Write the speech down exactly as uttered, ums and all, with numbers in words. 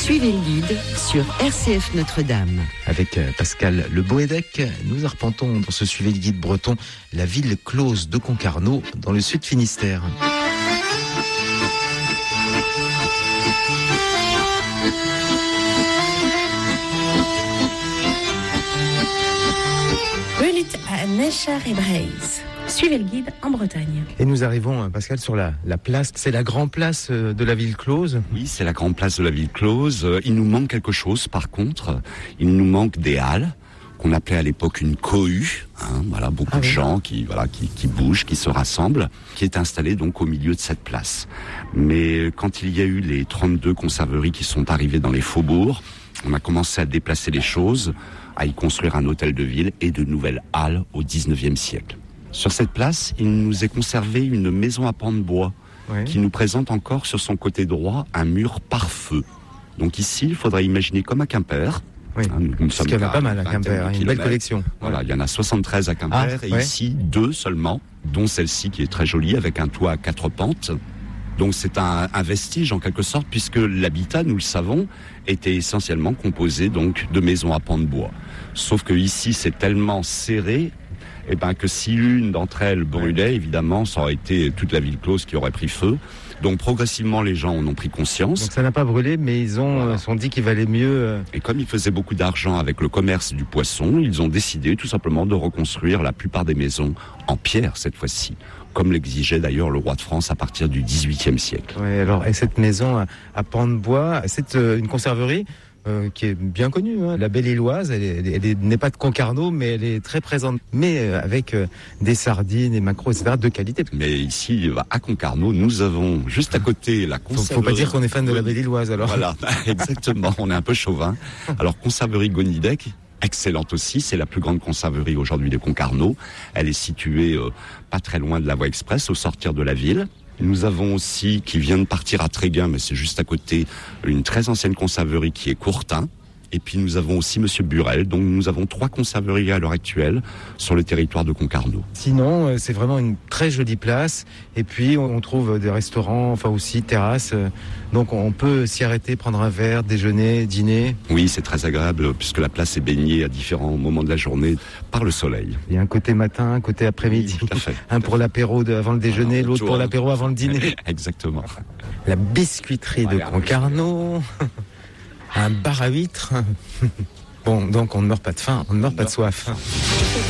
Suivez le guide sur R C F Notre-Dame. Avec Pascal Le Boédec, nous arpentons dans ce Suivez le guide breton la ville close de Concarneau dans le sud Finistère. Suivez le guide en Bretagne. Et nous arrivons, Pascal, sur la, la place. C'est la grande place de la ville close. Oui, c'est la grande place de la ville close. Il nous manque quelque chose, par contre. Il nous manque des halles, qu'on appelait à l'époque une cohue. Hein, voilà, beaucoup ah, de oui. gens qui, voilà, qui, qui bougent, qui se rassemblent, qui est installée donc au milieu de cette place. Mais quand il y a eu les trente-deux conserveries qui sont arrivées dans les faubourgs, on a commencé à déplacer les choses, à y construire un hôtel de ville et de nouvelles halles au dix-neuvième siècle. Sur cette place, il nous est conservé une maison à pans de bois oui. qui nous présente encore sur son côté droit un mur pare-feu. Donc ici, il faudrait imaginer comme à Quimper. Oui. Hein, nous, nous Parce qu'il y en a pas mal à Quimper, une belle collection. Voilà, il y en a soixante-treize à Quimper ah, et ouais. ici deux seulement, dont celle-ci qui est très jolie avec un toit à quatre pentes. Donc c'est un, un vestige en quelque sorte puisque l'habitat, nous le savons, était essentiellement composé donc de maisons à pans de bois. Sauf que ici c'est tellement serré. Eh ben, que si l'une d'entre elles brûlait, évidemment, ça aurait été toute la ville close qui aurait pris feu. Donc, progressivement, les gens en ont pris conscience. Donc, ça n'a pas brûlé, mais ils ont, voilà. euh, sont dit qu'il valait mieux... Euh... Et comme ils faisaient beaucoup d'argent avec le commerce du poisson, ils ont décidé tout simplement de reconstruire la plupart des maisons en pierre, cette fois-ci. Comme l'exigeait d'ailleurs le roi de France à partir du dix-huitième siècle. Oui, alors, et cette maison à, à pans de bois, c'est euh, une conserverie Euh, qui est bien connue, hein. La Belle-Éloise, elle, est, elle, est, elle n'est pas de Concarneau, mais elle est très présente, mais euh, avec euh, des sardines et maquereaux, et cetera, de qualité. Mais ici, à Concarneau, nous avons juste à côté la conserverie... Faut, faut pas dire qu'on est fan de la Belle-Éloise, alors. Voilà, exactement, on est un peu chauvin. Alors, conserverie Gonidec, excellente aussi, c'est la plus grande conserverie aujourd'hui de Concarneau. Elle est située euh, pas très loin de la voie express, au sortir de la ville. Nous avons aussi, qui vient de partir à Tréguin, mais c'est juste à côté, une très ancienne conserverie qui est Courtin. Et puis nous avons aussi Monsieur Burel. Donc nous avons trois conserveries à l'heure actuelle sur le territoire de Concarneau. Sinon, c'est vraiment une très jolie place. Et puis on trouve des restaurants, enfin aussi terrasses. Donc on peut s'y arrêter, prendre un verre, déjeuner, dîner. Oui, c'est très agréable puisque la place est baignée à différents moments de la journée par le soleil. Il y a un côté matin, un côté après-midi. Oui, tout à fait. Un pour l'apéro de, avant le déjeuner, ah, l'autre pour l'apéro avant le dîner. Exactement. La biscuiterie de Concarneau. Un bar à huîtres. Bon, donc on ne meurt pas de faim, on ne meurt pas de soif.